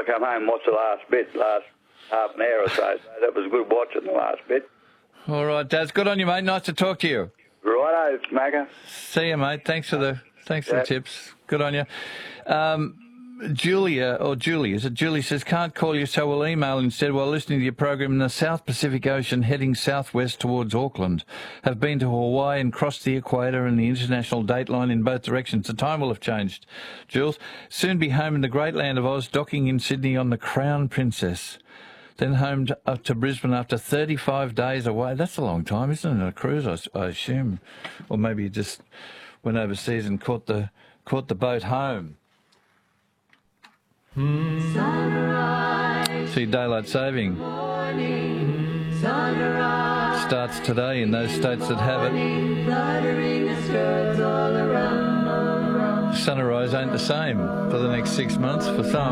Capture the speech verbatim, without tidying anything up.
I come home and watched the last bit, last half an hour or so. So that was good watching the last bit. All right, Daz. Good on you, mate. Nice to talk to you. Righto, Macca. See you, mate. Thanks for the thanks for Yeah. the tips. Good on you. Um, Julia, or Julie, is it Julie says, can't call you, so we'll email instead while listening to your program in the South Pacific Ocean heading southwest towards Auckland. Have been to Hawaii and crossed the equator and the international date line in both directions. The time will have changed. Jules, soon be home in the great land of Oz, docking in Sydney on the Crown Princess. Then home to, up to Brisbane after thirty-five days away. That's a long time, isn't it? A cruise, I, I assume. Or maybe you just went overseas and caught the caught the boat home. Sunrise. See, daylight saving morning, sunrise. Starts today in those states that have it. Sunrise ain't the same for the next six months for some.